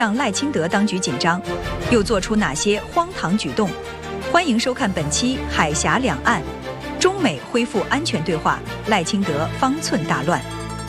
让赖清德当局紧张，又做出哪些荒唐举动？欢迎收看本期《海峡两岸》，中美恢复安全对话，赖清德方寸大乱。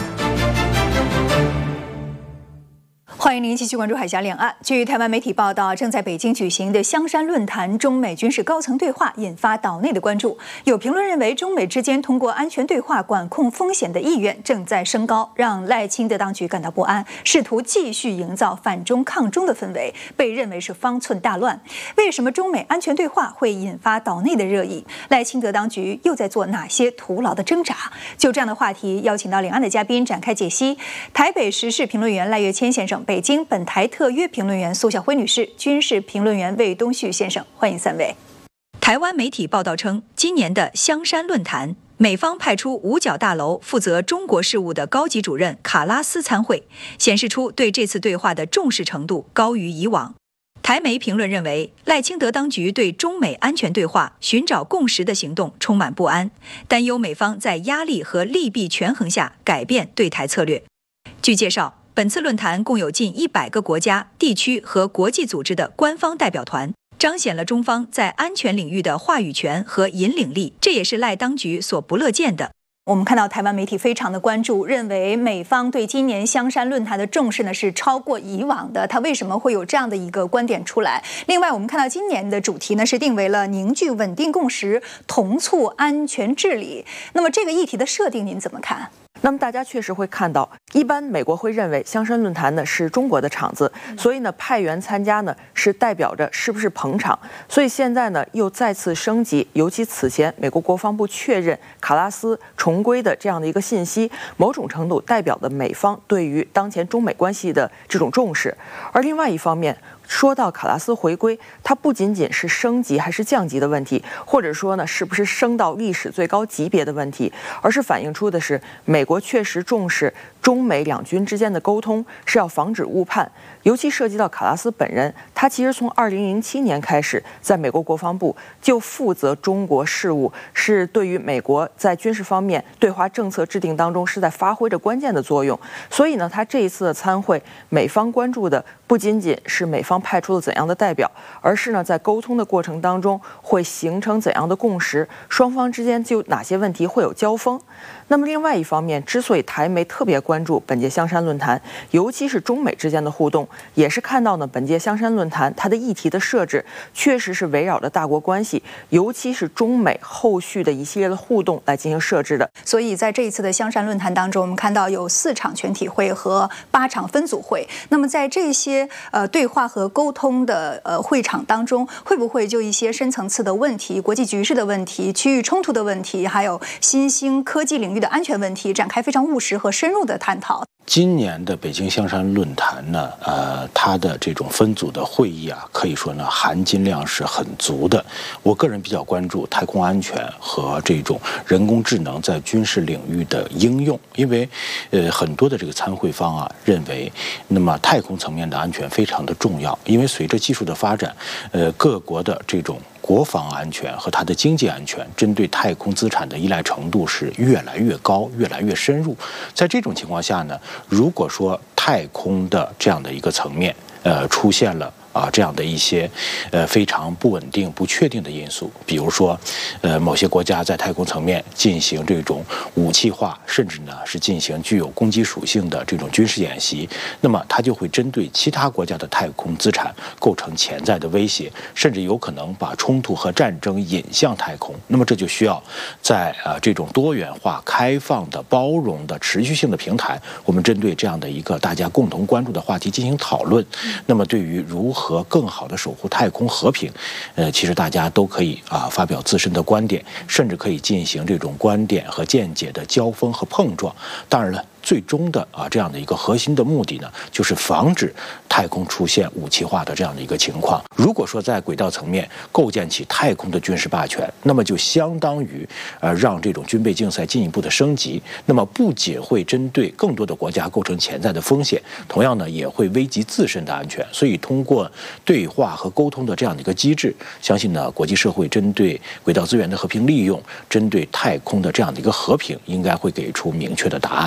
欢迎您继续关注海峡两岸。据台湾媒体报道，正在北京举行的香山论坛中美军事高层对话引发岛内的关注。有评论认为，中美之间通过安全对话管控风险的意愿正在升高，让赖清德当局感到不安，试图继续营造反中抗中的氛围，被认为是方寸大乱。为什么中美安全对话会引发岛内的热议？赖清德当局又在做哪些徒劳的挣扎？就这样的话题，邀请到两岸的嘉宾展开解析。台北时事评论员赖岳谦先生，北京本台特约评论员苏晓辉女士，军事评论员魏东旭先生，欢迎三位。台湾媒体报道称，今年的香山论坛，美方派出五角大楼负责中国事务的高级主任卡拉斯参会，显示出对这次对话的重视程度高于以往。台媒评论认为，赖清德当局对中美安全对话寻找共识的行动充满不安，担忧美方在压力和利弊权衡下改变对台策略。据介绍，本次论坛共有近100个国家、地区和国际组织的官方代表团，彰显了中方在安全领域的话语权和引领力，这也是赖当局所不乐见的。我们看到台湾媒体非常的关注，认为美方对今年香山论坛的重视呢是超过以往的，它为什么会有这样的一个观点出来？另外，我们看到今年的主题呢是定为了凝聚稳定共识，同促安全治理。那么这个议题的设定您怎么看？ 那么大家确实会看到，一般美国会认为香山论坛呢是中国的场子，所以呢派员参加呢是代表着是不是捧场，所以现在呢又再次升级，尤其此前美国国防部确认卡拉斯重归的这样的一个信息，某种程度代表了美方对于当前中美关系的这种重视。而另外一方面，说到卡拉斯回归，它不仅仅是升级还是降级的问题，或者说呢是不是升到历史最高级别的问题，而是反映出的是美国确实重视中美两军之间的沟通，是要防止误判。尤其涉及到卡拉斯本人，他其实从2007年开始在美国国防部就负责中国事务，是对于美国在军事方面对华政策制定当中是在发挥着关键的作用。所以呢，他这一次的参会，美方关注的不仅仅是美方派出了怎样的代表，而是呢在沟通的过程当中会形成怎样的共识，双方之间就哪些问题会有交锋。那么另外一方面，之所以台媒特别关注本届香山论坛，尤其是中美之间的互动，也是看到呢本届香山论坛它的议题的设置确实是围绕着大国关系，尤其是中美后续的一系列的互动来进行设置的。 所以在这一次的香山论坛当中，我们看到有4场全体会和8场分组会。那么在这些对话和沟通的会场当中，会不会就一些深层次的问题、国际局势的问题、区域冲突的问题，还有新兴科技领域的安全问题，展开非常务实和深入的探讨？ 今年的北京香山论坛呢，它的这种分组的会议啊，可以说呢含金量是很足的。我个人比较关注太空安全和这种人工智能在军事领域的应用，因为很多的这个参会方啊认为，那么太空层面的安全非常的重要，因为随着技术的发展，各国的这种国防安全和它的经济安全针对太空资产的依赖程度是越来越高，越来越深入。在这种情况下呢，如果说太空的这样的一个层面出现了这样的一些非常不稳定、不确定的因素，比如说某些国家在太空层面进行这种武器化，甚至呢是进行具有攻击属性的这种军事演习，那么它就会针对其他国家的太空资产构成潜在的威胁，甚至有可能把冲突和战争引向太空。那么这就需要在这种多元化、开放的、包容的、持续性的平台，我们针对这样的一个大家共同关注的话题进行讨论。那么对于如何更好的守护太空和平，其实大家都可以发表自身的观点，甚至可以进行这种观点和见解的交锋和碰撞。当然了，最终的这样的一个核心的目的呢，就是防止太空出现武器化的这样的一个情况。如果说在轨道层面构建起太空的军事霸权，那么就相当于让这种军备竞赛进一步的升级，那么不仅会针对更多的国家构成潜在的风险，同样呢也会危及自身的安全。所以通过对话和沟通的这样的一个机制，相信呢国际社会针对轨道资源的和平利用，针对太空的这样的一个和平，应该会给出明确的答案。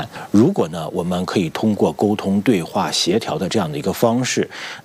如果呢，我们可以通过沟通、对话、协调的这样的一个方式，